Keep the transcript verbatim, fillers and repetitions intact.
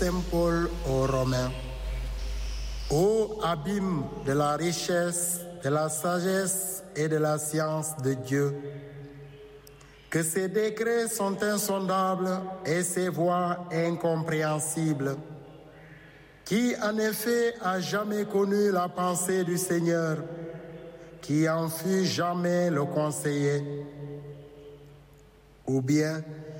Saint Paul aux Romains. Ô abîme de la richesse, de la sagesse et de la science de Dieu, que ses décrets sont insondables et ses voies incompréhensibles. Qui en effet a jamais connu la pensée du Seigneur, qui en fut jamais le conseiller? Ou bien